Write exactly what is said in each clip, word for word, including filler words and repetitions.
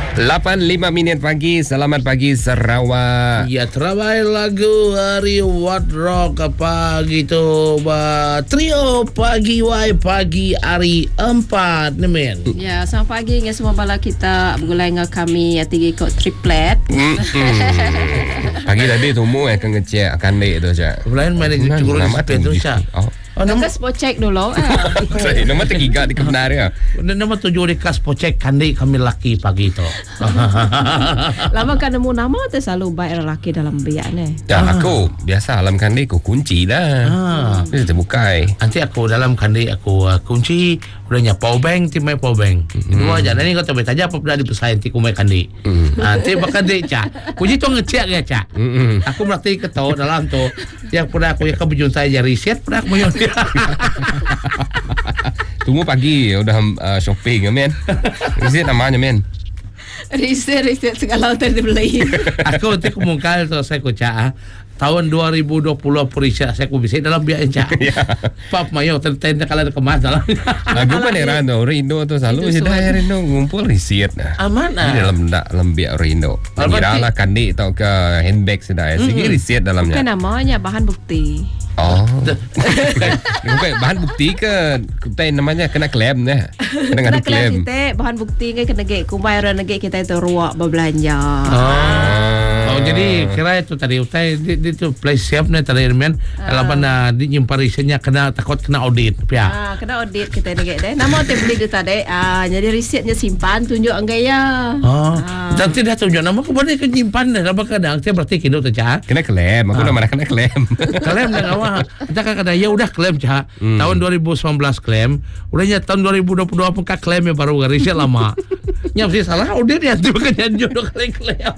lapan lima minit pagi. Selamat pagi Sarawak. Ya, terabai lagu hari What Rock pagi tu ba trio pagi wai pagi hari empat ni men. Ya, selamat pagi dengan semua bala kita bergulai dengan kami yang tinggi kot triplet. Mm-hmm. Pagi tadi tumu akan ngecek akan dek tu Cak. Lain mana cukup triplet tu Cak. Oh. Oh, nama spot check dulu. Saya nama tergiga di kebenar ya. Nama tujuh di kas pocek kandi kami laki pagi tu. Lama kan nemu nama tu selalu baik lelaki dalam biak ni. Ya, ah. aku biasa alam kandi aku kunci dah. Ah. Dia terbuka. Nanti aku dalam kandi aku uh, kunci udahnya power bank timai power bank. Mm. Dua aja. Dan ni kau tahu saja apa dah dipesan nanti aku main kandi. Mm. Nanti bakal dia Cak. Kunci tu ngecek ya Cak. Mm-hmm. Aku merhati ketau dalam tu yang pernah aku yang kebujung saya riset pernah aku menyon. Tunggu pagi udah uh, shopping ya men. Riset namanya men. Riset riset segala hotel dibeli. Aku nanti kumungkal tu saya kucak tahun dua ribu dua puluh periset saya ku bisa dalam biaya Cak. Pap mayo tentang kalau kemas dalam. Lagu paneran tu Rindo tu selalu sudah Rindo ngumpul riset dah. Aman ah. Di dalam dak lembia Rindo. Kira lah kandi atau ke handbag sudah. Segi riset dalamnya. Bukan namanya bahan bukti. Oh. Bukan bahan bukti ke kita namanya kena klaim dah. Kena Kena ngadu klaim. kita bahan bukti kan kena gek kumai orang negek kita itu ruak berbelanja. Oh. Oh, jadi kira itu tadi utai di, di tu place siap ni tadi men. Kalau mana di nyimpan risetnya kena takut kena audit pia. Ah, kena audit kita negek deh. Nama tu beli tu tadi. Ah, jadi risetnya simpan tunjuk anggaya. Oh. Ah. Dan tidak tunjuk nama aku boleh kenyimpan dah. Nama kadang saya berarti kena tu Cak. Kena klaim. Aku dah mana kena klaim. Klaim dah awak. Kita kan kata ya udah klaim Cak. Hmm. Tahun dua ribu sembilan belas klaim. Udahnya tahun dua ribu dua puluh dua pun kak klaim ya baru riset lama. Nyap sih salah audit ya tu kan jodoh kali klaim.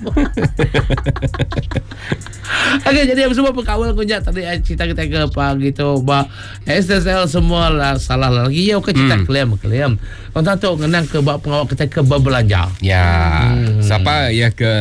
Okey, jadi apa semua pengawal kunjak tadi cerita kita ke apa gitu bah S S L semua lah salah lagi ya okey cerita hmm. klaim klaim. Kau tahu ngenang ke bak pengawal kita ke berbelanja. Ya, hmm. siapa ya ke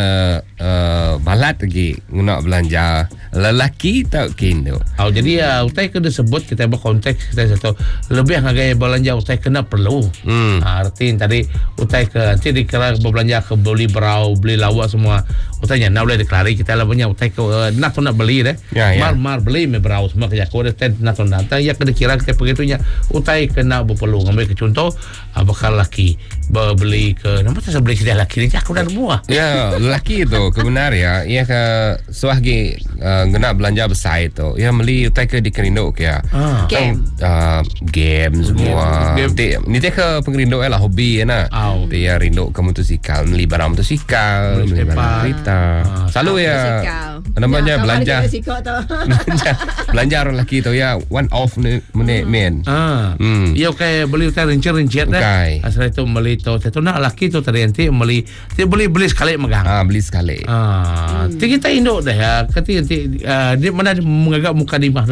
uh, balat lagi nak belanja lelaki tak kini. Oh, jadi ya utai kena sebut kita berkonteks kita satu lebih ngagai belanja utai kena perlu. Hmm. Ha, arti tadi utai ke nanti dikira berbelanja ke beli berau beli lawak semua utainya nak boleh deklarasi kita lah punya utai ke uh, nak nak beli deh. Ya, mar ya. mar beli me berau semua kerja kau dah nak nak ya kena kira kita begitunya utai kena berperlu ngambil ke contoh uh, bakal laki beli ke nama tak beli kita laki ni aku dah buah. Ya, lelaki itu kebenar ya. Ia ke suahgi uh, gena belanja besar itu. Ia beli utai ke di Kerindo ke ya. Ah. Game. Uh, game semua. Game. Game. Ni teh ke pengerindo lah hobi ya na. Oh. Dia rindo ke motosikal, beli barang motosikal, beli barang kereta. Ah. Selalu ya. Namanya ya, belanja. belanja. Belanja orang lelaki itu ya one off ni menit men. Ah. Hmm. Ia kayak beli utai rincian-rincian dah. Okay. Asal itu beli tu, tu nak lelaki tu tadi nanti beli, dia beli beli sekali megang. Ah, beli sekali. Ah. Hmm. Kita induk dah ya. Ketika nanti uh, dia mana mengagak muka di mah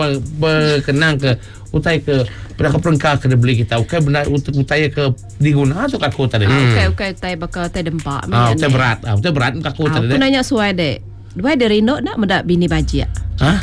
berkenang ke utai ke pada keperengkah kena beli kita ukai benar untuk utai ke diguna atau kaku tadi. Ah, ukai ukai utai bakal utai dempak. Ah, utai berat. Ah, utai berat kaku ah, tadi. Aku nanya suai dek. Dua dari Rindo nak mendak bini baji ya? Hah?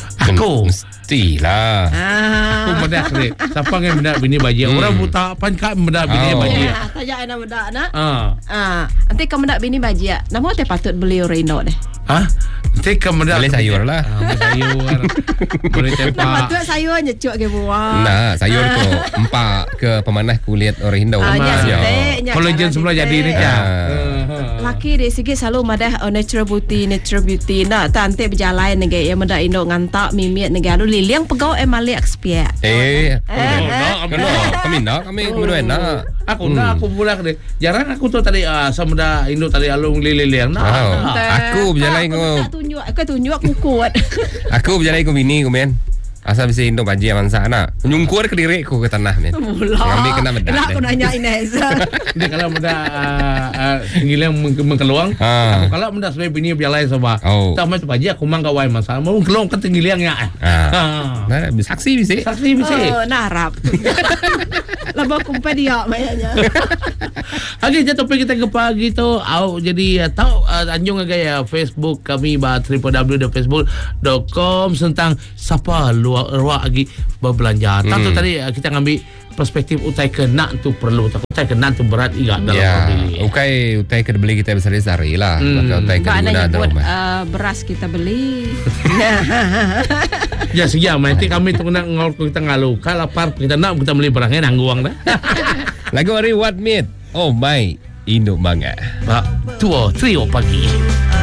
Aku mestilah. Ah. Aku mendak dek. Siapa yang mendak bini baji? Hmm. Orang buta pankak mendak bini oh. baji. Ya, saja ana mendak nak. Ah. Ah, nanti kamu mendak bini baji ya. Nama teh patut beli Rindo deh. Hah? Nanti kamu mendak beli sayur lah. Ah, beli sayur. Boleh tempat. Nama tu sayur nyecuk ke buah. Nah, sayur tu empak ke pemanah kulit orang Indo. Ah, ya. Kolagen semula jadi ni ya. Laki dia sikit selalu madah uh, natural beauty, natural beauty. Nak tante berjalan negara yang madah Indo ngantak mimit negara lu liliang pegau eh malik expiat. Eh, kena kami nak kami kemudian nak. Aku nak aku pula deh. Jarang aku tu tadi ah sama dah Indo tadi alung liliang nak. Aku berjalan kau. Tak tunjuk, aku tunjuk aku kuat. Aku berjalan kau bini kau men. Asal bisa Indo baji aman sana. Nyungkur ke diri ku ke tanah men. Ngambil kena bedak. Nak aku nanya Ines. Dia kalau benda ngilang mengkeluang. Kalau benda sebagai bini bialai sebab. Tak macam baji aku mang kawai masa. Mau keluang ke tinggiangnya. Nah, saksi bisa. Saksi bisa. Oh, narap. Laba kumpai dia mayanya. Okey, jadi topik kita ke pagi tu au jadi tahu anjung gaya Facebook kami ba w w w dot facebook dot com tentang siapa luar luar lagi berbelanja. Hmm. Tentu tadi kita ngambil perspektif utai kena tu perlu, utai kena tu berat juga dalam ya, beli. Ukai utai kena beli kita besar-besar lah. Hmm. Maka utai kena guna dalam rumah. Uh, beras kita beli. Ya segian, nanti kami tu kena ngol kita ngalu. Kalau lapar kita nak kita beli berangnya nangguang dah. Lagu hari what meat? Oh my, Indo manga. Pak, dua, trio pagi.